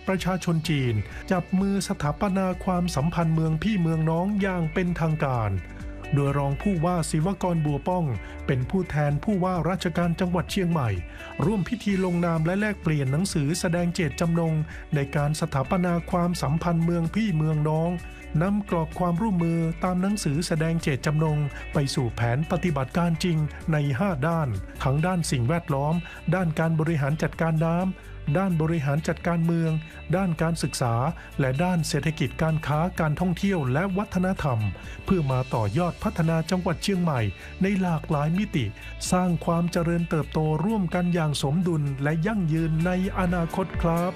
ประชาชนจีนจับมือสถาปนาความสัมพันธ์เมืองพี่เมืองน้องอย่างเป็นทางการโดยรองผู้ว่าศิวกรบัวป้องเป็นผู้แทนผู้ว่าราชการจังหวัดเชียงใหม่ร่วมพิธีลงนามและแลกเปลี่ยนหนังสือแสดงเจตจำนงในการสถาปนาความสัมพันธ์เมืองพี่เมืองน้องนำกรอบความร่วมมือตามหนังสือแสดงเจตจำนงไปสู่แผนปฏิบัติการจริงใน5ด้านทั้งด้านสิ่งแวดล้อมด้านการบริหารจัดการน้ำด้านบริหารจัดการเมืองด้านการศึกษาและด้านเศรษฐกิจการค้าการท่องเที่ยวและวัฒนธรรมเพื่อมาต่อยอดพัฒนาจังหวัดเชียงใหม่ในหลากหลายมิติสร้างความเจริญเติบโตร่วมกันอย่างสมดุลและยั่งยืนในอนาคตครับ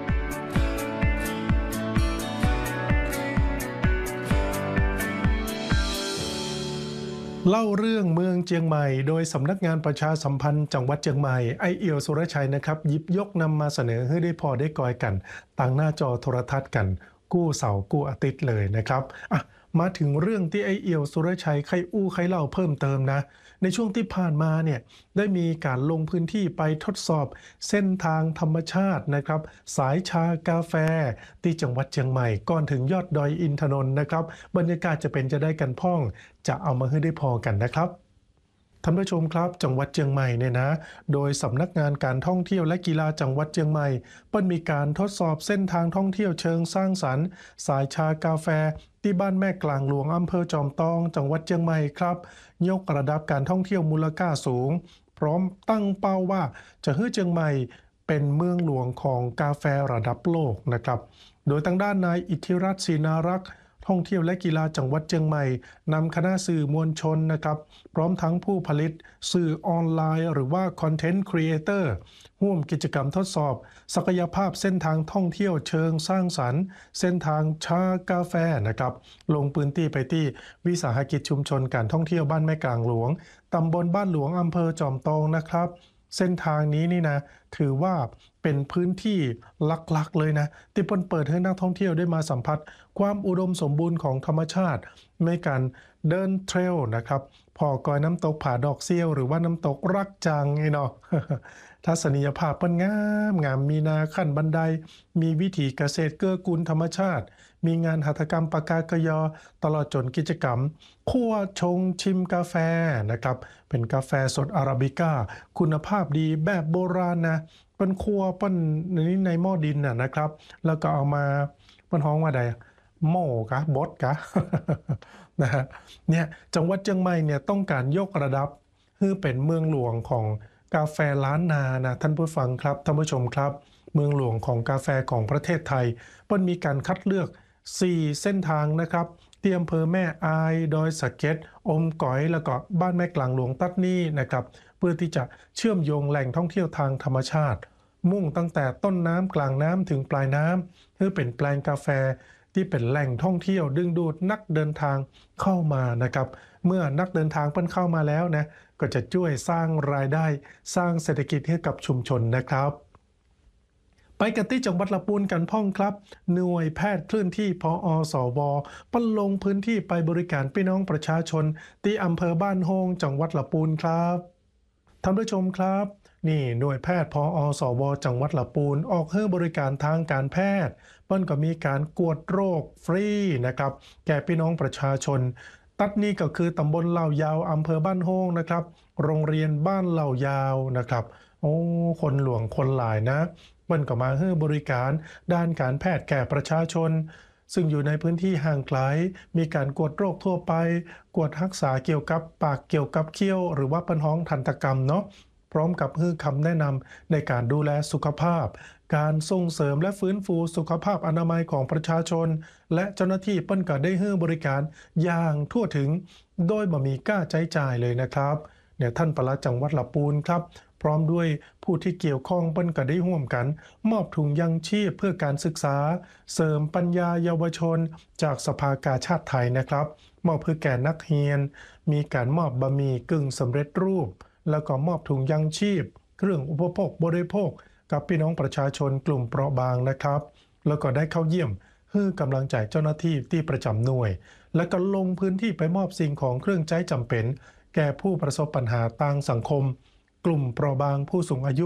เล่าเรื่องเมืองเชียงใหม่โดยสำนักงานประชาสัมพันธ์จังหวัดเชียงใหม่ไอเอียวสุรชัยนะครับหยิบยกนำมาเสนอให้ได้พอได้กอยกันต่างหน้าจอโทรทัศน์กันกู้เสาร์กู้อาทิตย์เลยนะครับมาถึงเรื่องที่ไอเอียวสุรชัยใครเล่าเพิ่มเติมนะในช่วงที่ผ่านมาเนี่ยได้มีการลงพื้นที่ไปทดสอบเส้นทางธรรมชาตินะครับสายชากาแฟที่จังหวัดเชียงใหม่ก่อนถึงยอดดอยอินทนนท์นะครับบรรยากาศจะเป็นจะได้กันพ่องจะเอามาให้ได้พอกันนะครับท่านผู้ชมครับจังหวัดเชียงใหม่เนี่ยนะโดยสำนักงานการท่องเที่ยวและกีฬาจังหวัดเชียงใหม่เปิ้ลมีการทดสอบเส้นทางท่องเที่ยวเชิงสร้างสรรค์สายชากาแฟที่บ้านแม่กลางหลวงอำเภอจอมทองจังหวัดเชียงใหม่ครับยกระดับการท่องเที่ยวมูลค่าสูงพร้อมตั้งเป้าว่าจะให้เชียงใหม่เป็นเมืองหลวงของกาแฟระดับโลกนะครับโดยทางด้านนายอิทธิรัตน์ศรีนารักษ์ท่องเที่ยวและกีฬาจังหวัดเชียงใหม่นำคณะสื่อมวลชนนะครับพร้อมทั้งผู้ผลิตสื่อออนไลน์หรือว่าคอนเทนต์ครีเอเตอร์ร่วมกิจกรรมทดสอบศักยภาพเส้นทางท่องเที่ยวเชิงสร้างสรรค์เส้นทางชากาแฟนะครับลงพื้นที่ไปที่วิสาหกิจชุมชนการท่องเที่ยวบ้านแม่กลางหลวงตำบลบ้านหลวงอำเภอจอมทองนะครับเส้นทางนี้นี่นะถือว่าเป็นพื้นที่หลักๆเลยนะที่เปิดให้นักท่องเที่ยวได้มาสัมผัสความอุดมสมบูรณ์ของธรรมชาติในการเดินเทรลนะครับพอกอยน้ำตกผาดอกเซี่ยวหรือว่าน้ำตกรักจังไงเนาะ ทัศนียภาพเปิ้นงามมีนาขั้นบันไดมีวิถีเกษตรเกื้อกูลธรรมชาติมีงานหัตถกรรมปากากยอตลอดจนกิจกรรมคั่วชงชิมกาแฟนะครับเป็นกาแฟสดอาราบิก้าคุณภาพดีแบบโบราณนะเป็นคั่วปั้นในหม้อดินนะครับแล้วก็เอามาเป็นห้องว่าใดหม้อกะบดกะ นะฮะเนี่ยจังหวัดเชียงใหม่เนี่ยต้องการยกระดับให้เป็นเมืองหลวงของกาแฟล้านนานะท่านผู้ฟังครับท่านผู้ชมครับเมืองหลวงของกาแฟของประเทศไทยเปิ้ลมีการคัดเลือก4เส้นทางนะครับที่อำเภอแม่อายดอยสะเก็ดอมก๋อยแล้วก็บ้านแม่กลางหลวงตัดนี่นะครับเพื่อที่จะเชื่อมโยงแหล่งท่องเที่ยวทางธรรมชาติมุ่งตั้งแต่ต้นน้ำกลางน้ำถึงปลายน้ำเพื่อเป็นแปลงกาแฟที่เป็นแหล่งท่องเที่ยวดึงดูดนักเดินทางเข้ามานะครับเมื่อนักเดินทางเปิ้ลเข้ามาแล้วนะก็จะช่วยสร้างรายได้สร้างเศรษฐกิจให้กับชุมชนนะครับไปกันที่จังหวัดลำพูนกันพ่องครับหน่วยแพทย์เคลื่อนที่พอสวปั้นลงพื้นที่ไปบริการพี่น้องประชาชนที่อำเภอบ้านโฮงจังหวัดลำพูนครับท่านผู้ชมครับนี่หน่วยแพทย์พอสวจังหวัดลำพูนออกให้บริการทางการแพทย์เปิ้ลก็มีการกวดโรคฟรีนะครับแก่พี่น้องประชาชนตัดนี่ก็คือตำบลเหล่ายาวอำเภอบ้านโฮงนะครับโรงเรียนบ้านเหล่ายาวนะครับโอ้คนหลวงคนหลายนะเปิ้ลก็มาให้บริการด้านการแพทย์แก่ประชาชนซึ่งอยู่ในพื้นที่ห่างไกลมีการกวดโรคทั่วไปกวดรักษาเกี่ยวกับปากเกี่ยวกับเคี้ยวหรือว่าปัญหาทันตกรรมเนาะพร้อมกับให้คำแนะนำในการดูแลสุขภาพการส่งเสริมและฟื้นฟูสุขภาพอนามัยของประชาชนและเจ้าหน้าที่เปิ้ลก็ได้ให้บริการอย่างทั่วถึงโดยบ่มีค่าใช้จ่ายเลยนะครับเนี่ยท่านปลัดจังหวัดลำพูนครับพร้อมด้วยผู้ที่เกี่ยวข้องเปิ้ลก็ได้ร่วมกันมอบถุงยังชีพเพื่อการศึกษาเสริมปัญญาเยาวชนจากสภากาชาดไทยนะครับมอบเพื่อแก่นักเรียนมีการมอบบะหมี่กึ่งสำเร็จรูปแล้วก็มอบถุงยังชีพเครื่องอุปโภคบริโภคกับพี่น้องประชาชนกลุ่มเปราะบางนะครับแล้วก็ได้เข้าเยี่ยมให้กำลังใจเจ้าหน้าที่ที่ประจำหน่วยและก็ลงพื้นที่ไปมอบสิ่งของเครื่องใช้จำเป็นแก่ผู้ประสบปัญหาทางสังคมกลุ่มเปราะบางผู้สูงอายุ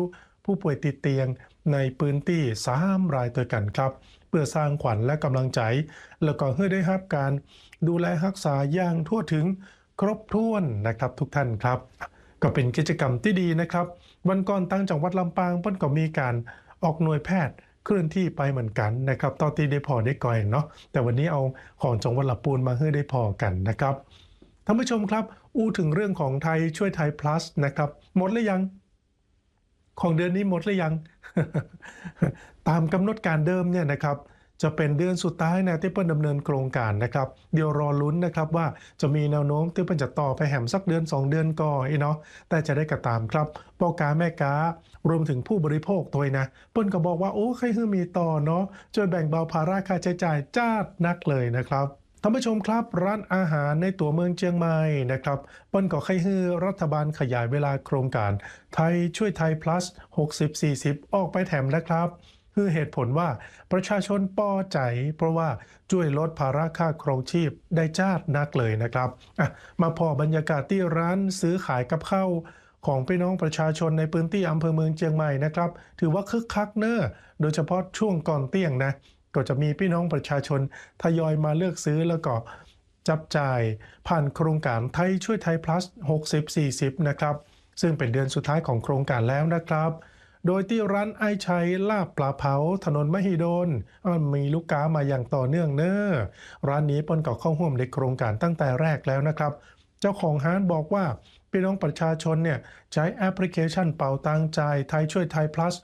ผู้ป่วยติดเตียงในพื้นที่3 รายตัวกันครับเพื่อสร้างขวัญและกำลังใจแล้วก็ให้ได้รับการดูแลรักษาอย่างทั่วถึงครบถ้วนนะครับทุกท่านครับก็เป็นกิจกรรมที่ดีนะครับวันก่อนตั้งจังหวัดลำปางเพิ่นก็มีการออกหน่วยแพทย์เคลื่อนที่ไปเหมือนกันนะครับตอนที่ได้พอได้ก่อยเนาะแต่วันนี้เอาของจังหวัดลำพูนมาให้ได้พอกันนะครับท่านผู้ชมครับอู้ถึงเรื่องของไทยช่วยไทย plus นะครับหมดหรือยังของเดือนนี้หมดหรือยัง ตามกำหนดการเดิมเนี่ยนะครับจะเป็นเดือนสุดท้ายนะที่เปิ้ลดำเนินโครงการนะครับเดี๋ยวรอลุ้นนะครับว่าจะมีแนวโน้มที่เปิ้ลจะต่อไปแหมสักเดือน2 เดือนก่อนเนาะแต่จะได้กระตามครับพ่อค้าแม่ค้ารวมถึงผู้บริโภคตัวนะเปิ้ลก็บอกว่าโอ้ใครคือมีต่อเนาะช่วยแบ่งเบาภาระค่าใช้จ่ายจ้าดนักเลยนะครับท่านผู้ชมครับร้านอาหารในตัวเมืองเชียงใหม่นะครับเปิ้ลก็ให้รัฐบาลขยายเวลาโครงการไทยช่วยไทย plus 60-40 ออกไปแถมนะครับคือเหตุผลว่าประชาชนปอใจเพราะว่าช่วยลดภาระค่าครองชีพได้จ้าดนักเลยนะครับมาพอบรรยากาศที่ร้านซื้อขายกับข้าวของพี่น้องประชาชนในพื้นที่อำเภอเมืองเชียงใหม่นะครับถือว่าคึกคักเนอะโดยเฉพาะช่วงก่อนเที่ยงนะก็จะมีพี่น้องประชาชนทยอยมาเลือกซื้อแล้วก็จับจ่ายผ่านโครงการไทยช่วยไทย plus 60-40 นะครับซึ่งเป็นเดือนสุดท้ายของโครงการแล้วนะครับโดยที่ร้านไอชัยลาบปลาเผาถนนมหิดลมีลูกค้ามาอย่างต่อเนื่องเนอะร้านนี้เปิ้ลก็เข้าร่วมในโครงการตั้งแต่แรกแล้วนะครับเจ้าของร้านบอกว่าพี่น้องประชาชนเนี่ยใช้แอปพลิเคชันเป๋าตังค์จ่ายไทยช่วยไทย plus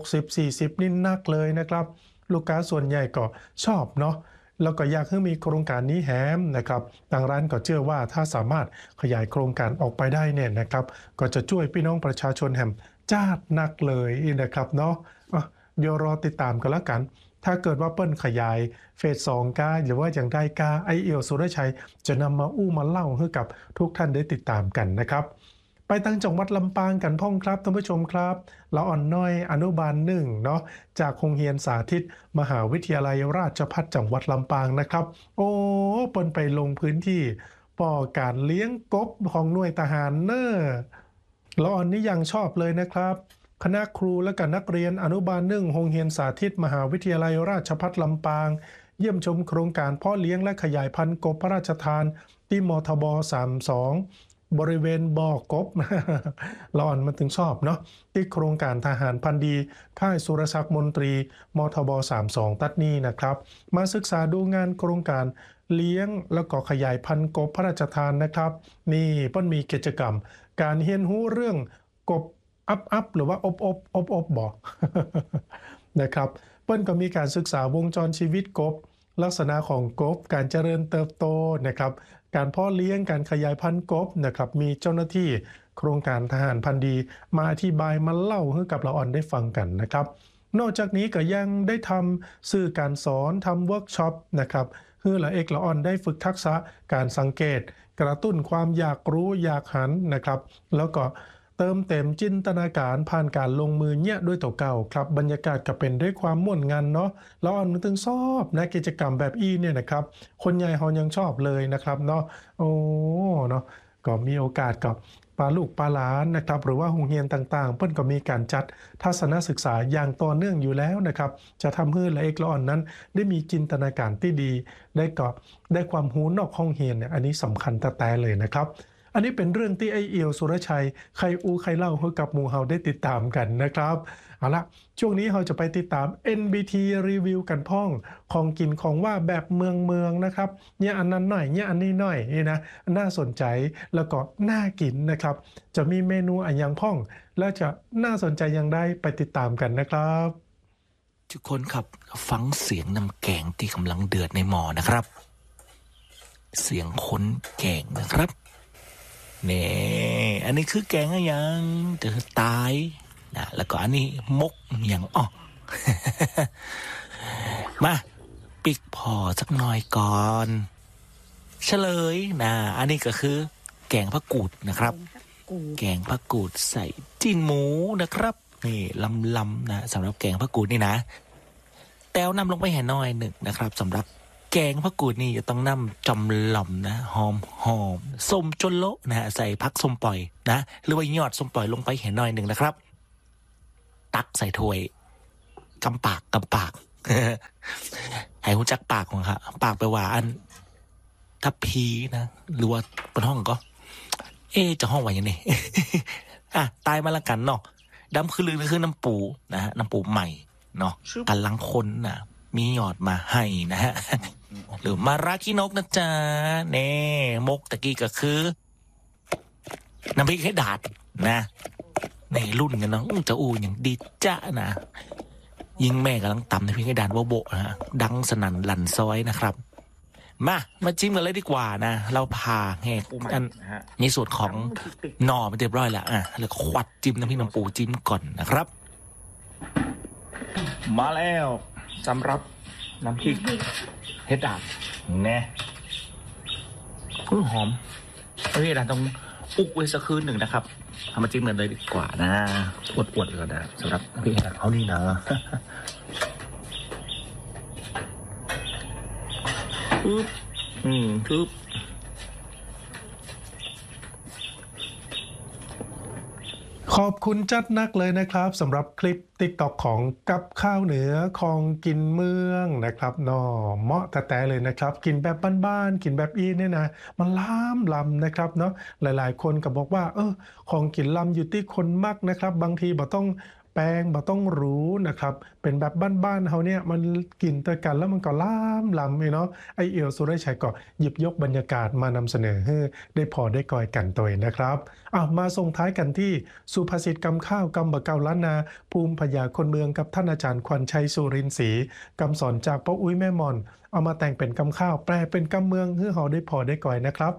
60-40 นี่นักเลยนะครับลูกค้าส่วนใหญ่ก็ชอบเนาะแล้วก็อยากให้มีโครงการนี้แฮมนะครับทางร้านก็เชื่อว่าถ้าสามารถขยายโครงการออกไปได้เนี่ยนะครับก็จะช่วยพี่น้องประชาชนแฮมจ้าดนักเลยนะครับเนาะเดี๋ยวรอติดตามกันแล้วกันถ้าเกิดว่าเปิ้ลขยายเฟส 2 กาหรือว่าอย่างใดกาไอเอียวสุรชัยจะนำมามาเล่าให้กับทุกท่านได้ติดตามกันนะครับไปตั้งจังหวัดลำปางกันพ่องครับท่านผู้ชมครับละอ่อนน้อยอนุบาล1เนาะจากโรงเรียนสาธิตมหาวิทยาลัยราชภัฏจังหวัดลำปางนะครับโอ้เปิ้ลไปลงพื้นที่ป่อการเลี้ยงกบของหน่วยทหารเนอละอ่อนนี่ยังชอบเลยนะครับคณะครูและกับนักเรียนอนุบาล1โรงเรียนสาธิตมหาวิทยาลัยราชภัฏลำปางเยี่ยมชมโครงการเพาะเลี้ยงและขยายพันธุ์กบพระราชทานที่มทบ32บริเวณบ่อกบ เราอ่อนมันถึงชอบเนาะที่โครงการทหารพันธุ์ดีค่ายสุรศักดิ์มนตรีมทบ32ตัดนี้นะครับมาศึกษาดูงานโครงการเลี้ยงแล้วก็ขยายพันธุ์กบพระราชทานนะครับนี่เปิ้ลมีกิจกรรมการเรียนรู้เรื่องกบอัพหรือว่าอบบอก นะครับเปิ้ลก็มีการศึกษาวงจรชีวิตกบลักษณะของกบการเจริญเติบโตนะครับการเพาะเลี้ยงการขยายพันธุ์กบนะครับมีเจ้าหน้าที่โครงการทหารพันธุ์ดีมาอธิบายมาเล่าให้กับเราอ่อนได้ฟังกันนะครับนอกจากนี้ก็ยังได้ทำสื่อการสอนทำเวิร์กช็อปนะครับเพื่อละเอกละอ่อนได้ฝึกทักษะการสังเกตกระตุ้นความอยากรู้อยากหันนะครับแล้วก็เติมเต็มจินตนาการผ่านการลงมือเนี่ยด้วยตัวเก่าครับบรรยากาศก็เป็นด้วยความม่วนงานเนาะเราอ่อนถึงชอบนะกิจกรรมแบบเนี่ยนะครับคนใหญ่เขายังชอบเลยนะครับเนาะโอ้เนาะก็มีโอกาสกับปลาลูกปลาหลานนะครับหรือว่าโรงเรียนต่างๆเพิ่นก็มีการจัดทัศนศึกษาอย่างต่อเนื่องอยู่แล้วนะครับจะทำให้ละเอกละอ่อนนั้นได้มีจินตนาการที่ดีได้ความรู้นอกห้องเรียนเนี่ยอันนี้สำคัญแต่เลยนะครับอันนี้เป็นเรื่องที่ไอเอียวสุรชัยใครใครเล่าให้กับหมู่เฮาได้ติดตามกันนะครับเอาละช่วงนี้เราจะไปติดตาม NBT รีวิวกันพ่องของกินของว่าแบบเมืองนะครับเนี่ยอันนั้นหน่อยเนี่ยอันนี้หน่อยนี่นะน่าสนใจแล้วก็น่ากินนะครับจะมีเมนูอันยังพ่องและจะน่าสนใจยังได้ไปติดตามกันนะครับทุกคนครับฟังเสียงน้ำแกงที่กำลังเดือดในหม้อนะครับเสียงคนแกงนะครับนี่อันนี้คือแกงอะไรยังจะตายนะแล้วก็อันนี้มกอย่างมาปิกพอสักหน่อยก่อนเฉลยนะอันนี้ก็คือแกงผักกูดนะครับแกงผักกูดใส่จิ้นหมูนะครับนี่ลำๆนะสำหรับแกงผักกูดนี่นะแต้วนำลงไปให้น้อยหนึ่งนะครับสำหรับแกงผักกูดนี่จะต้องนำจำลำนะหอมส้มจนโละนะฮะใส่ผักส้มปล่อยนะหรือว่ายอดส้มปล่อยลงไปให้น้อยหนึ่งนะครับตักใส่ถ้วยกำปาก ให้หูจักปากของค่ะปากไปว่าอันถ้าพีนะหรือว่าเป็นห้องก็ จะห้องไว้ยังไง ตายมาละกันเนาะดำคือลือคือน้ำปูนะฮะน้ำปูใหม่เนาะกันลังคนนะมีหยอดมาให้นะฮะ หรือมาราคินกนะจ๊ะเน่มกตะกี้ก็คือน้ำพริกให้ดาดนะในรุ่นกันเนาะจะอูอย่างดีจ้ะนะยิงแม่กำลังตำน้ำพริกให้ดาดโบะนะฮะดังสนั่นหลั่นซอยนะครับมาจิ้มกันเลยดีกว่านะเราพาแหกอันในส่วนของหน่อมันเรียบร้อยแล้วแล้วควัดจิ้มน้ำพริกน้ำปูจิ้มก่อนนะครับมาแล้วสำหรับน้ำพริกเห็ดดาบแน่หอมเฮ้ยดาต้องอุกไว้สักคืนหนึ่งนะครับทำมาจิ้มกันเลยดีกว่านะอวดๆเลยนะสำหรับน้ำพริกเห็ดดาบเขานี่นะคือขอบคุณจัดนักเลยนะครับสำหรับคลิป TikTok ของกับข้าวเหนือของกินเมืองนะครับเหมาะแต่เลยนะครับกินแบบบ้านๆกินแบบอีเนี่ยนะมันล้ำนะครับเนาะหลายๆคนก็บอกว่าของกินล้ำอยู่ที่คนมักนะครับบางทีบ่ต้องแปลงบ่ต้องรู้นะครับเป็นแบบบ้านๆเขาเนี่ยมันกินต่อกันแล้วมันก็ล้ำเนาะไอเอียวสุรชัยก็หยิบยกบรรยากาศมานำเสนอให้ได้พอได้กอยกันตัวนะครับมาส่งท้ายกันที่สุภาษิตกำข้าวกำบะเกาล้านนาภูมิพยาคนเมืองกับท่านอาจารย์ควันชัยสุรินทร์ศรีกำสอนจากป้าอุ้ยแม่มอนเอามาแต่งเป็นกำข้าวแปลเป็นกำเมืองให้เราได้พอได้กอยนะครับ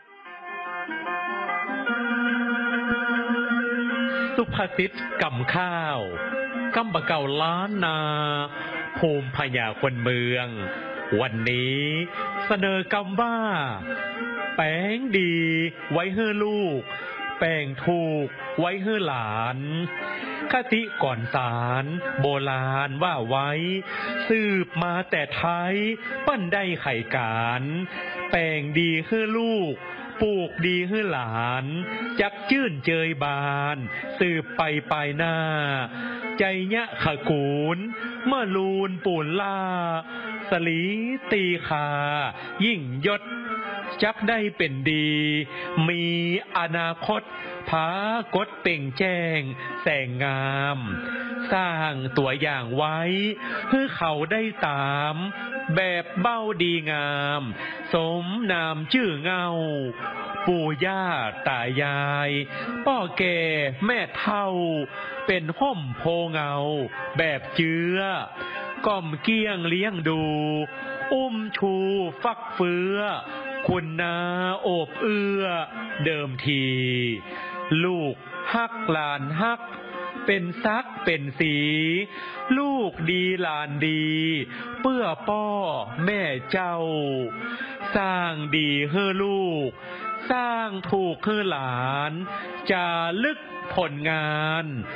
สุภาษิตกำข้าวกำบะเก่าล้านนาภูมิพยาคนเมืองวันนี้เสนอกำว่าแป้งดีไว้ให้ลูกแป้งถูกไว้ให้หลานคติก่อนสารโบราณว่าไว้สืบมาแต่ไทยปั้นได้ไข่การแป้งดีให้ลูกปลูกดีให้หลานจักจื่นเจยบานสืบไปหน้าใจยะขกูลเมื่อลูนปูนล่าสลีตีคายิ่งยศจักได้เป็นดีมีอนาคตพากดเป่งแจ้งแสงงามสร้างตัวอย่างไว้ให้เขาได้ตามแบบเบ้าดีงามสมนามชื่อเงาปู่ย่าตายายพ่อแก่แม่เฒ่าเป็นห่มโพเงาแบบเจือก้อมเกี้ยงเลี้ยงดูอุ้มชูฟักเฟื้อคุณนาโอบเอื้อเดิมทีลูกฮักหลานฮักเป็นซักเป็นสีลูกดีหลานดีเพื่อพ่อแม่เจ้าสร้างดีให้ลูกสร้างถูกให้หลานจะลึกผลงาน